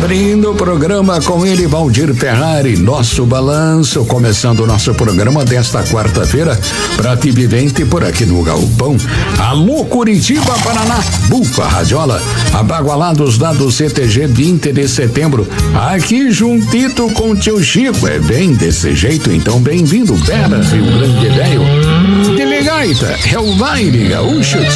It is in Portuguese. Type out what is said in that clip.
Abrindo o programa com ele, Valdir Ferrari, nosso balanço, começando o nosso programa desta quarta-feira, Prate Vivente por aqui no Galpão. Alô, Curitiba, Paraná, Bufa, Radiola, Abagualados lá do CTG 20 de setembro, aqui juntito com o tio Chico, é bem desse jeito, então bem-vindo, Bela, Rio Grande Velho. De Ligaita, é o baile gaúcho,